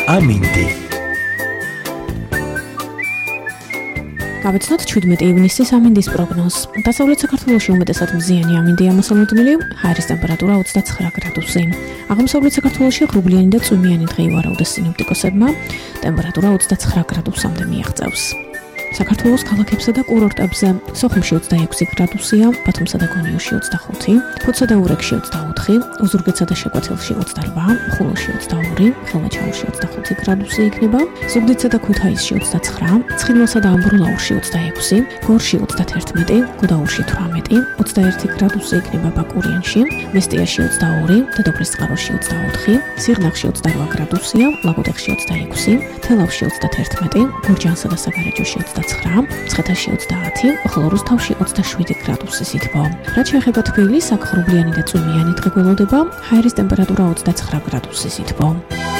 ამინდი. გავიცნოთ 17 ივნისის ამინდის პროგნოზს. დასავლეთ საქართველოში უმეტესად მზიანი ამინდია მოსალოდნელი, ჰაერის ტემპერატურა 29 გრადუსი. აღმოსავლეთ საქართველოში ღრუბლიანი და წვიმიანი დღე ივარაუდეს სინოპტიკოსებმა, ტემპერატურა 29 გრადუსამდე მიაღწევს. საქართველოს ქალაქებსა და კურორტებზე სოხუმში 26 გრადუსია, ბათუმსა და გონიოში 25, ფოთსა და ურეკში 24, ოზურგეთსა და შეკვეთილში 28, ხულოში 22, ხელვაჩაურში 25 გრადუსი იქნება, ზუგდიდსა და ქუთაისში 29, ცხინვალსა და ამბროლაურში 26, გორში 31, გუდაურში 18, 21 გრადუსი იქნება ბაკურიანში, მესტიაში 22, დედოფლისწყაროში 24, სიღნაღში 28 გრადუსია, ლაგოდეხში 26, თელავში 31, გურჯაანსა და საგარეჯოში 29, მცხეთაში 30, ხოლო რუსთავში 27 გრადუსი სითბო. რაც შეეხება თბილისს, აქ ღრუბლიანი და წვიმიანი დღე გველოდება, ჰაერის ტემპერატურა 29 გრადუსი სითბო.